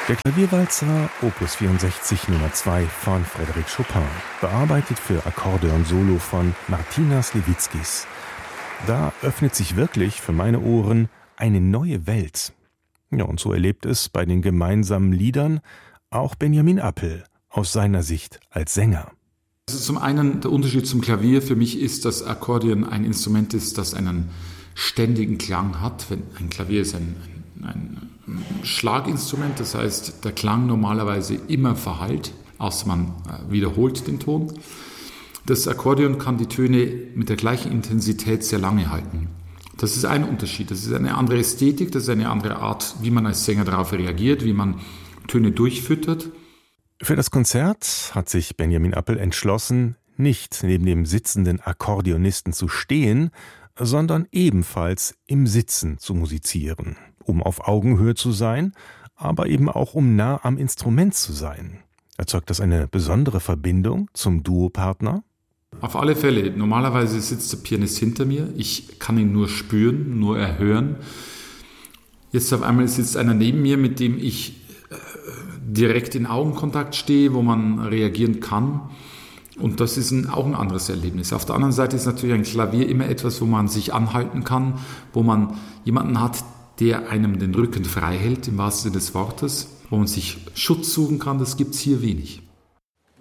Der Klavierwalzer Opus 64 Nummer 2 von Frédéric Chopin, bearbeitet für Akkordeon Solo von Martynas Lewickis. Da öffnet sich wirklich für meine Ohren eine neue Welt. Ja, und so erlebt es bei den gemeinsamen Liedern auch Benjamin Appel aus seiner Sicht als Sänger. Also zum einen der Unterschied zum Klavier für mich ist, dass Akkordeon ein Instrument ist, das einen ständigen Klang hat. Ein Klavier ist ein Schlaginstrument, das heißt, der Klang normalerweise immer verhallt, außer man wiederholt den Ton. Das Akkordeon kann die Töne mit der gleichen Intensität sehr lange halten. Das ist ein Unterschied, das ist eine andere Ästhetik, das ist eine andere Art, wie man als Sänger darauf reagiert, wie man Töne durchfüttert. Für das Konzert hat sich Benjamin Appel entschlossen, nicht neben dem sitzenden Akkordeonisten zu stehen, sondern ebenfalls im Sitzen zu musizieren, um auf Augenhöhe zu sein, aber eben auch um nah am Instrument zu sein. Erzeugt das eine besondere Verbindung zum Duopartner? Auf alle Fälle. Normalerweise sitzt der Pianist hinter mir. Ich kann ihn nur spüren, nur erhören. Jetzt auf einmal sitzt einer neben mir, mit dem ich direkt in Augenkontakt stehe, wo man reagieren kann. Und das ist auch ein anderes Erlebnis. Auf der anderen Seite ist natürlich ein Klavier immer etwas, wo man sich anhalten kann, wo man jemanden hat, der einem den Rücken frei hält, im wahrsten Sinne des Wortes, wo man sich Schutz suchen kann. Das gibt es hier wenig.